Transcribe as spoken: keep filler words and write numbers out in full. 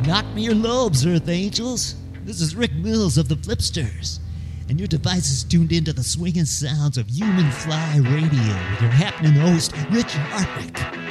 Cock me your lobes, Earth Angels. This is Rick Mills of the Flipsters, and your device is tuned into the swinging sounds of Human Fly Radio with your happening host, Rich Hartwick.